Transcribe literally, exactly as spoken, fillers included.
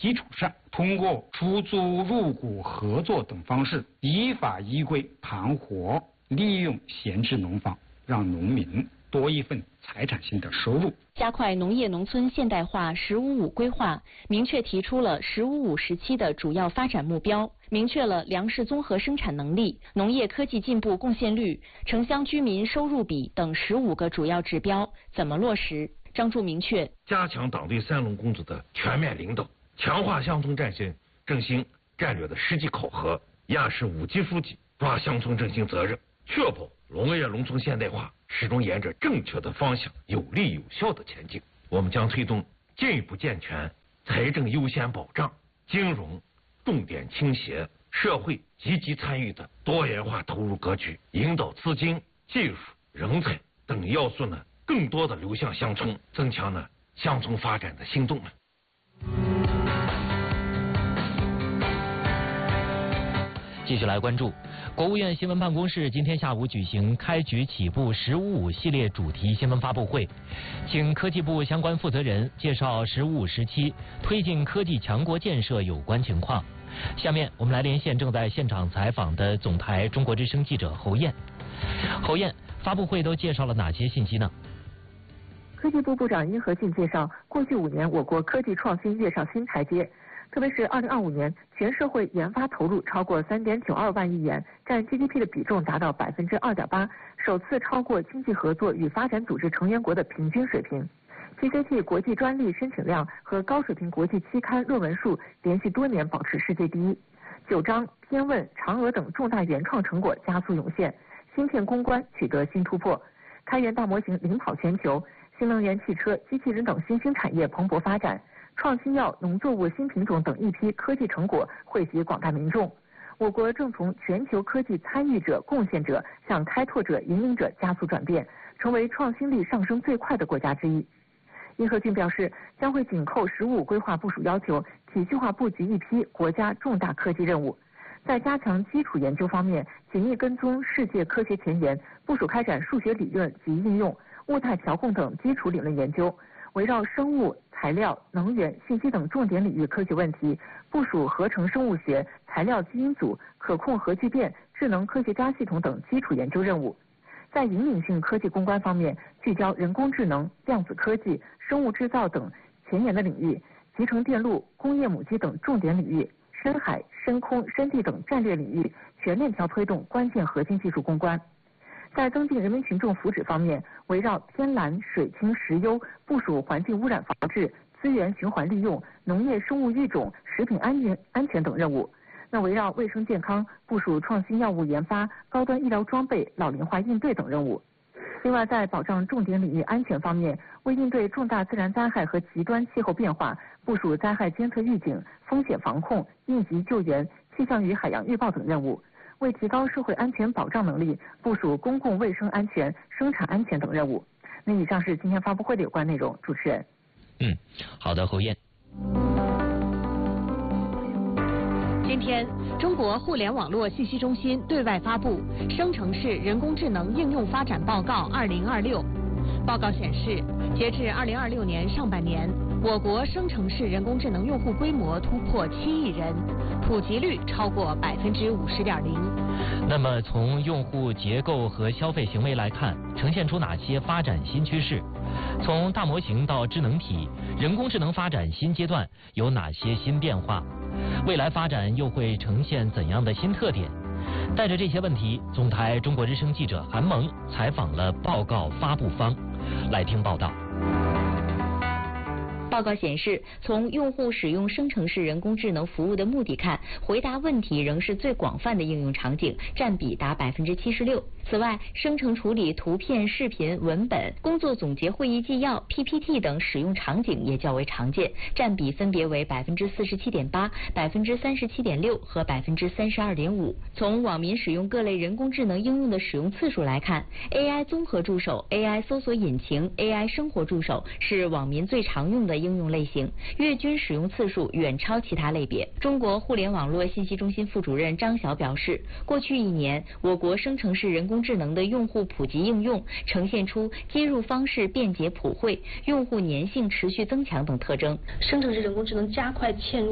基础上，通过出租、入股、合作等方式，依法依规盘活利用闲置农房，让农民多一份财产性的收入。 加快农业农村现代化“十五五”规划，明确提出了“十五五”时期的主要发展目标，明确了粮食综合生产能力、农业科技进步贡献率、城乡居民收入比等十五个主要指标，怎么落实？张柱明确， 加强党对三农工作的全面领导，强化乡村振兴振兴战略的实际考核，压实五级书记抓乡村振兴责任，确保农业农村现代化始终沿着正确的方向有力有效的前进。我们将推动进一步健全财政优先保障、金融重点倾斜、社会积极参与的多元化投入格局，引导资金、技术、人才等要素呢更多的流向乡村，增强呢乡村发展的新动能。 继续来关注，国务院新闻办公室今天下午举行开局起步“十五五”系列主题新闻发布会，请科技部相关负责人介绍“十五五”时期推进科技强国建设有关情况。下面我们来连线正在现场采访的总台中国之声记者侯艳。侯艳，发布会都介绍了哪些信息呢？ 科技部部长殷和俊介绍，过去五年我国科技创新跃上新台阶。特别是二零二五年，全社会研发投入超过三点九二万亿元，占 G D P 的比重达到百分之二点八，首次超过经济合作与发展组织成员国的平均水平。P C T 国际专利申请量和高水平国际期刊论文数连续多年保持世界第一。九章、天问、嫦娥等重大原创成果加速涌现，芯片攻关取得新突破，开源大模型领跑全球，新能源汽车、机器人等新兴产业蓬勃发展。创新药、农作物新品种等一批科技成果惠及广大民众，我国正从全球科技参与者、贡献者向开拓者、引领者加速转变，成为创新力上升最快的国家之一。殷和俊表示，将会紧扣“十五五”规划部署要求，体系化布局一批国家重大科技任务。在加强基础研究方面，紧密跟踪世界科学前沿，部署开展数学理论及应用、物态调控等基础理论研究。围绕生物、材料、能源、信息等重点领域科学问题，部署合成生物学、材料基因组、可控核聚变、智能科学家系统等基础研究任务。在引领性科技攻关方面，聚焦人工智能、量子科技、生物制造等前沿的领域，集成电路、工业母机等重点领域，深海、深空、深地等战略领域，全链条推动关键核心技术攻关。在增进人民群众福祉方面，围绕天蓝、水清、石优，部署环境污染防治、资源循环利用、农业生物育种、食品安全安全等任务。那围绕卫生健康，部署创新药物研发、高端医疗装备、老龄化应对等任务。另外，在保障重点领域安全方面，为应对重大自然灾害和极端气候变化，部署灾害监测预警、风险防控、应急救援、气象与海洋预报等任务。为提高社会安全保障能力，部署公共卫生安全、生产安全等任务。那以上是今天发布会的有关内容。主持人。 嗯，好的，侯艳。 今天，中国互联网络信息中心对外发布《生成式人工智能应用发展报告二零二六》。报告显示，截至二零二六年上半年，我国生成式人工智能用户规模突破七亿人，普及率超过百分之五十点零。 那么，从用户结构和消费行为来看，呈现出哪些发展新趋势？从大模型到智能体，人工智能发展新阶段有哪些新变化？未来发展又会呈现怎样的新特点？带着这些问题，总台中国之声记者韩萌采访了报告发布方，来听报道。 报告显示，从用户使用生成式人工智能服务的目的看，回答问题仍是最广泛的应用场景，占比达百分之七十六。此外，生成处理图片、视频、文本、工作总结会议纪要、P P T 等使用场景也较为常见，占比分别为百分之四十七点八、百分之三十七点六和百分之三十二点五。从网民使用各类人工智能应用的使用次数来看 ，A I 综合助手、A I 搜索引擎、A I 生活助手是网民最常用的应用类型，月均使用次数远超其他类别。中国互联网络信息中心副主任张晓表示，过去一年，我国生成式人工智能的用户普及应用呈现出接入方式便捷普惠、用户粘性持续增强等特征。 生成式人工智能加快嵌入